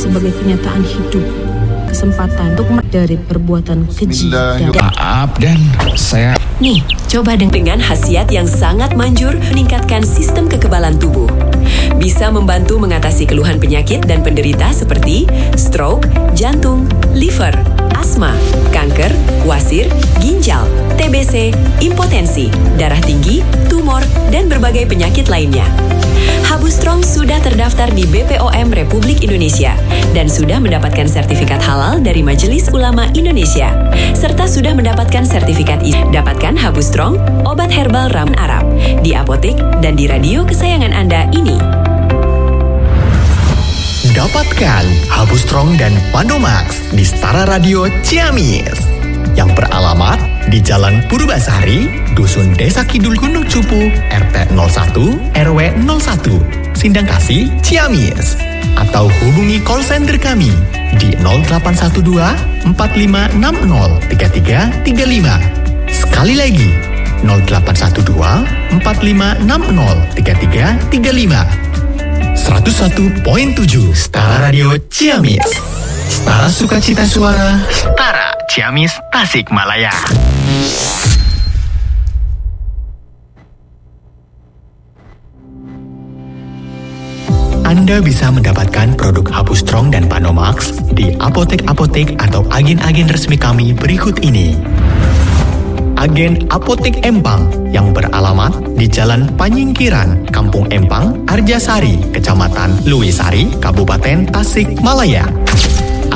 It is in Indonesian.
sebagai kenyataan hidup, kesempatan untuk dari perbuatan keji dan maaf dan saya nih, coba dengan khasiat yang sangat manjur meningkatkan sistem kekebalan tubuh. Bisa membantu mengatasi keluhan penyakit dan penderita seperti stroke, jantung, liver, asma, kanker, wasir, ginjal, TBC, impotensi, darah tinggi, tumor, dan berbagai penyakit lainnya. Habu Strong sudah terdaftar di BPOM Republik Indonesia dan sudah mendapatkan sertifikat halal dari Majelis Ulama Indonesia, serta sudah mendapatkan sertifikat Dapatkan Habu Strong, obat herbal ramuan Arab, di apotek dan di radio kesayangan Anda ini. Dapatkan Habu Strong dan Pandomax di Setara Radio Ciamis yang beralamat di Jalan Purbasari, Dusun Desa Kidul Gunung Cupu, RT 01, RW 01, Sindangkasih, Ciamis. Atau hubungi call center kami di 0812 4560 3335. Sekali lagi, 0812 4560 3335. 101.7 Setara Radio Ciamis. Setara Sukacita Suara, Setara Ciamis Tasikmalaya. Anda bisa mendapatkan produk Habu Strong dan Pandomax di apotek-apotek atau agen-agen resmi kami berikut ini. Agen Apotek Empang yang beralamat di Jalan Panyingkiran, Kampung Empang, Arjasari, Kecamatan Luwisari, Kabupaten Tasikmalaya.